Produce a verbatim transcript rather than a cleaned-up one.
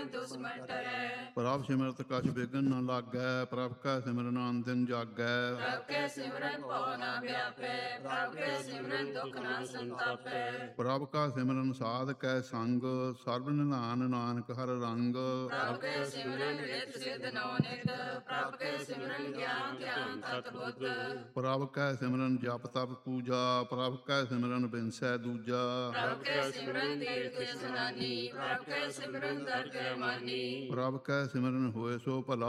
ਦੁਸ਼ਮਨ ਟਰੈ। ਪ੍ਰਭ ਸਿਮਰਤ ਕਛ ਬਿਘਨ ਨ ਲਾਗੈ, ਪ੍ਰਭ ਕੈ ਸਿਮਰਨ ਅਨ ਦਿਨ ਜਾਗੈ। ਪ੍ਰਭ ਕੈ ਸਿਮਰਨ ਭਉ ਨ ਵਿਆਪੈ, ਪ੍ਰਭ ਕੈ ਸਿਮਰਨ ਦੁਖ ਨ ਸੰਤਾਪੈ। ਪ੍ਰਭ ਕਾ ਸਿਮਰਨ ਸਾਧ ਕੈ ਸੰਗ, ਸਰਬ ਨਿਧਾਨ ਨਾਨਕ ਹਰਿ ਰੰਗ। ਪ੍ਰਭ ਕੈ ਸਿਮਰਨ ਰਿਤ ਸਿਧ ਨੌ ਨਿਤ, ਪ੍ਰਭ ਕੈ ਸਿਮਰਨ ਗਿਆਨ ਧਿਆਨ ਤਤ ਬੁੱਧ। ਪ੍ਰਭ ਕੈ ਸਿਮਰਨ ਜਪ ਤਪ ਪੂਜਾ, ਪ੍ਰਭ ਕੈ ਸਿਮਰਨ ਬਿਨਸੈ ਦੂਜਾ। ਪ੍ਰਭ ਕੈ ਸਿਮਰਨ ਤੀਰਥ ਇਸਨਾਨੀ, ਪ੍ਰਭ ਕੈ ਸਿਮਰਨ ਦਰਗਹਿ ਮਾਨੀ। ਪ੍ਰਭ ਕੈ ਸਿਮਰਨ ਹੋਏ ਸੋ ਭਲਾ,